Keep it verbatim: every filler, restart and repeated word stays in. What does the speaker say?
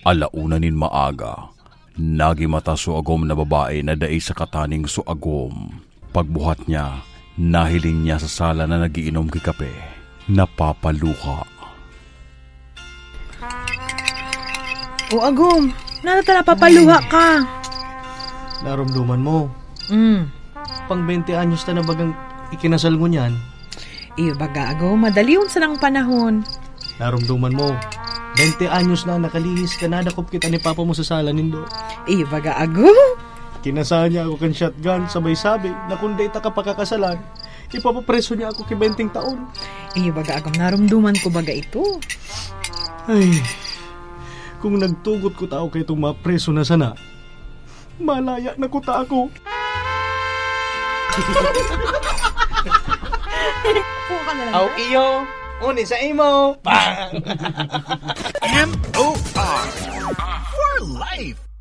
Alaunanin maaga, nagimata suagom na babae na daay sa kataning suagom. Pagbuhat niya, nahiling niya sa sala na nagiinom kay kape. Napapaluha. O agom, nata napapaluha ka. Naramduman mo. Mm. Pang twenty anyos ta na bagang ikinasal mo niyan. Iyo baga agom, madalion sa ng panahon. Naramduman mo. twenty anyos na nakalihis ka na, dakop kita ni papa mo sa sala nindo. Iyo baga agom. Kinasal niya ako kan shotgun, sabay sabi na kung di ta ka pakakasalan, ipapapreso niya ako kay twenty taon. Iyo baga agom, naramduman ko baga ito. Ay, kung nagtugot ko tao kay itong mapreso na sana, malaya na ko ta ako. Aw iyo, uni sa imo. Bang! M O R for life.